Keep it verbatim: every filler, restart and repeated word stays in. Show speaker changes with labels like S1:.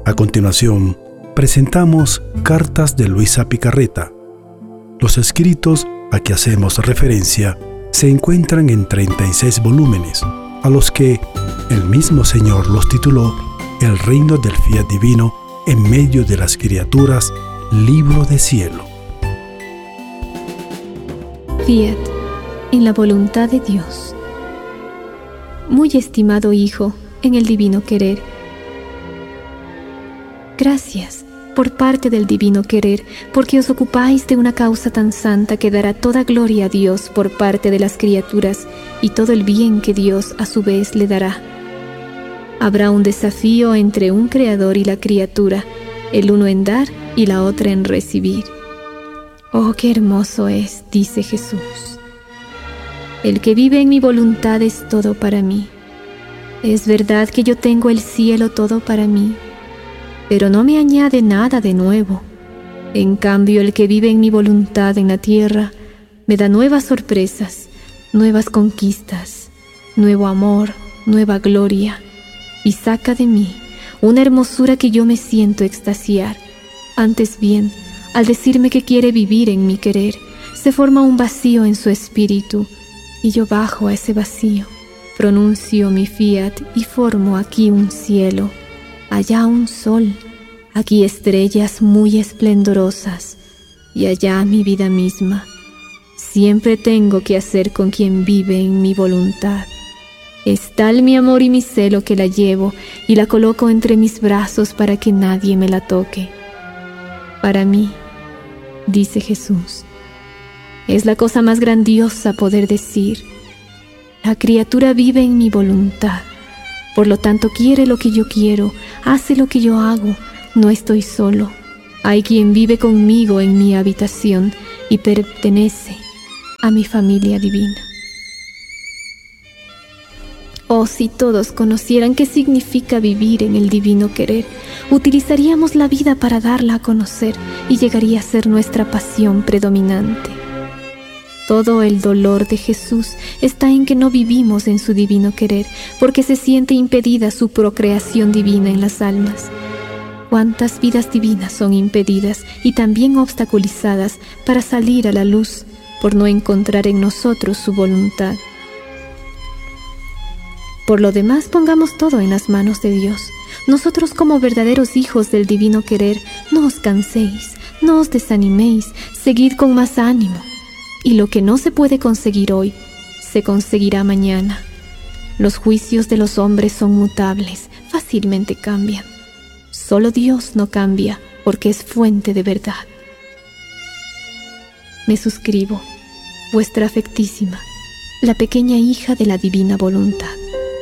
S1: A continuación, presentamos Cartas de Luisa Picarreta. Los escritos a que hacemos referencia se encuentran en treinta y seis volúmenes, a los que el mismo Señor los tituló El reino del fiat divino en medio de las criaturas, libro de cielo.
S2: Fiat, en la voluntad de Dios. Muy estimado Hijo, en el divino querer. Gracias, por parte del divino querer, porque os ocupáis de una causa tan santa que dará toda gloria a Dios por parte de las criaturas y todo el bien que Dios a su vez le dará. Habrá un desafío entre un creador y la criatura, el uno en dar y la otra en recibir. Oh, qué hermoso es, dice Jesús. El que vive en mi voluntad es todo para mí. Es verdad que yo tengo el cielo todo para mí, pero no me añade nada de nuevo. En cambio, el que vive en mi voluntad en la tierra me da nuevas sorpresas, nuevas conquistas, nuevo amor, nueva gloria, y saca de mí una hermosura que yo me siento extasiar. Antes bien, al decirme que quiere vivir en mi querer, se forma un vacío en su espíritu, y yo bajo a ese vacío, pronuncio mi fiat y formo aquí un cielo, allá un sol, aquí estrellas muy esplendorosas, y allá mi vida misma. Siempre tengo que hacer con quien vive en mi voluntad. Es tal mi amor y mi celo que la llevo y la coloco entre mis brazos para que nadie me la toque. Para mí, dice Jesús, es la cosa más grandiosa poder decir: la criatura vive en mi voluntad, por lo tanto quiere lo que yo quiero, hace lo que yo hago, no estoy solo. Hay quien vive conmigo en mi habitación y pertenece a mi familia divina. Oh, si todos conocieran qué significa vivir en el divino querer, utilizaríamos la vida para darla a conocer y llegaría a ser nuestra pasión predominante. Todo el dolor de Jesús está en que no vivimos en su divino querer, porque se siente impedida su procreación divina en las almas. ¿Cuántas vidas divinas son impedidas y también obstaculizadas para salir a la luz por no encontrar en nosotros su voluntad? Por lo demás, pongamos todo en las manos de Dios. Nosotros, como verdaderos hijos del divino querer, no os canséis, no os desaniméis, seguid con más ánimo. Y lo que no se puede conseguir hoy, se conseguirá mañana. Los juicios de los hombres son mutables, fácilmente cambian. Solo Dios no cambia, porque es fuente de verdad. Me suscribo, vuestra afectísima, la pequeña hija de la divina voluntad.